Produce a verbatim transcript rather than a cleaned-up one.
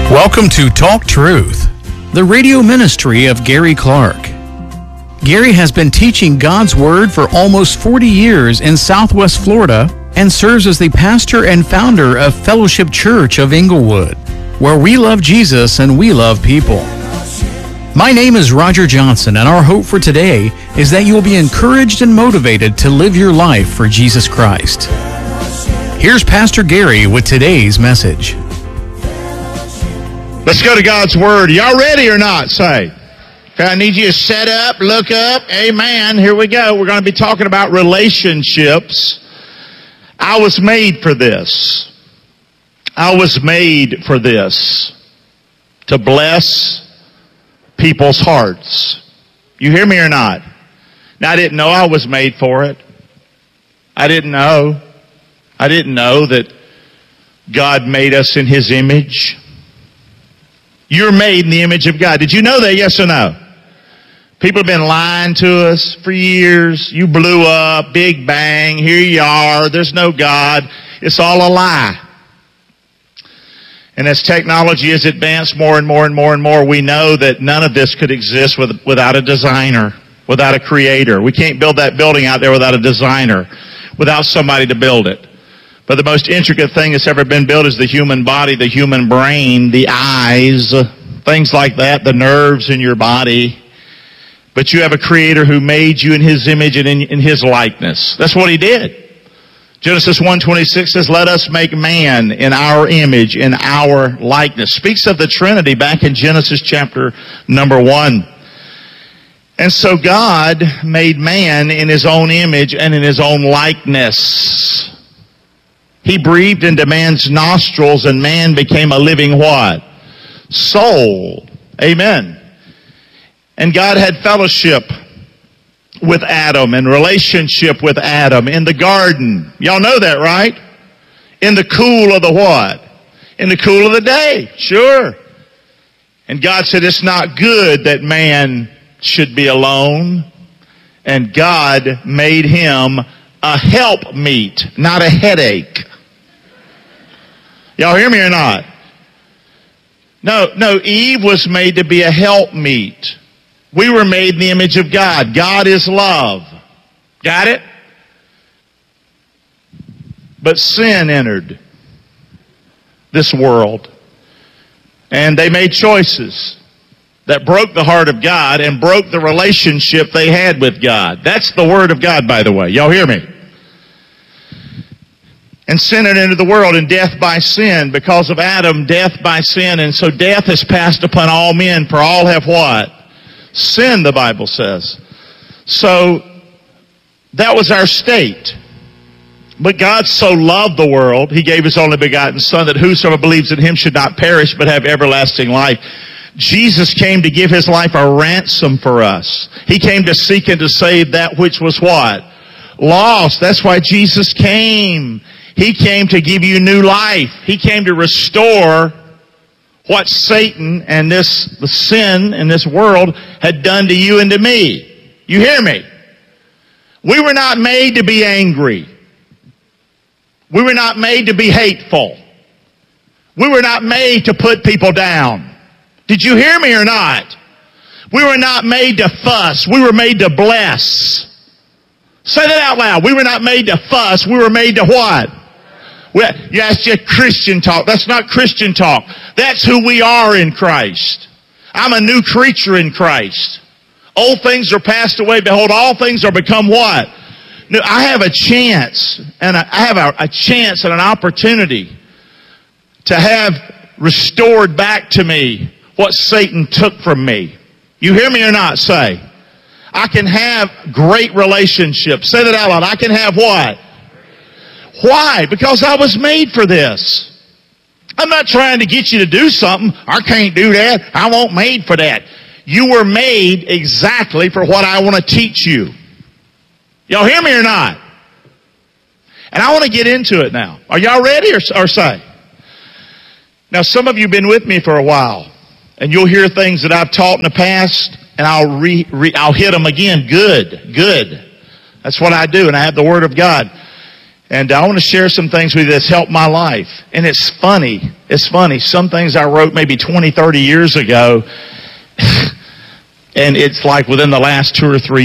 Welcome to Talk Truth, the radio ministry of Gary Clark. Gary has been teaching God's Word for almost forty years in Southwest Florida and serves as the pastor and founder of Fellowship Church of Inglewood, where we love Jesus and we love people. My name is Roger Johnson, and our hope for today is that you will be encouraged and motivated to live your life for Jesus Christ. Here's Pastor Gary with today's message. Let's go to God's Word. Y'all ready or not? Say. Okay, I need you to set up, look up. Amen. Here we go. We're going to be talking about relationships. I was made for this. I was made for this. To bless people's hearts. You hear me or not? Now, I didn't know I was made for it. I didn't know. I didn't know that God made us in His image. You're made in the image of God. Did you know that? Yes or no? People have been lying to us for years. You blew up, Big Bang, here you are, there's no God. It's all a lie. And as technology has advanced more and more and more and more, we know that none of this could exist with, without a designer, without a creator. We can't build that building out there without a designer, without somebody to build it. But the most intricate thing that's ever been built is the human body, the human brain, the eyes, uh, things like that, the nerves in your body. But you have a creator who made you in His image and in, in His likeness. That's what He did. Genesis one twenty-six says, let us make man in our image, in our likeness. Speaks of the Trinity back in Genesis chapter number one. And so God made man in His own image and in His own likeness. He breathed into man's nostrils, and man became a living what? Soul. Amen. And God had fellowship with Adam and relationship with Adam in the garden. Y'all know that, right? In the cool of the what? In the cool of the day. Sure. And God said it's not good that man should be alone. And God made him a helpmeet, not a headache. Y'all hear me or not? No, no, Eve was made to be a helpmeet. We were made in the image of God. God is love. Got it? But sin entered this world. And they made choices that broke the heart of God and broke the relationship they had with God. That's the Word of God, by the way. Y'all hear me? And sin entered into the world, and death by sin. Because of Adam, death by sin. And so death has passed upon all men, for all have what? Sin, the Bible says. So that was our state. But God so loved the world, He gave His only begotten Son, that whosoever believes in Him should not perish, but have everlasting life. Jesus came to give His life a ransom for us. He came to seek and to save that which was what? Lost. That's why Jesus came. He came to give you new life. He came to restore what Satan and this, the sin in this world had done to you and to me. You hear me? We were not made to be angry. We were not made to be hateful. We were not made to put people down. Did you hear me or not? We were not made to fuss. We were made to bless. Say that out loud. We were not made to fuss. We were made to what? Well, yeah, that's just Christian talk. That's not Christian talk. That's who we are in Christ. I'm a new creature in Christ. Old things are passed away. Behold, all things are become what? No, I have a chance, and I have a, a chance and an opportunity to have restored back to me what Satan took from me. You hear me or not? Say. I can have great relationships. Say that out loud. I can have what? Why? Because I was made for this. I'm not trying to get you to do something. I can't do that. I wasn't made for that. You were made exactly for what I want to teach you. Y'all hear me or not? And I want to get into it now. Are y'all ready or, or say? Now, some of you have been with me for a while, and you'll hear things that I've taught in the past, and I'll re, re, I'll hit them again. Good, good. That's what I do, and I have the Word of God. And I want to share some things with you that's helped my life. And it's funny. It's funny. Some things I wrote maybe twenty, thirty years ago, and it's like within the last two or three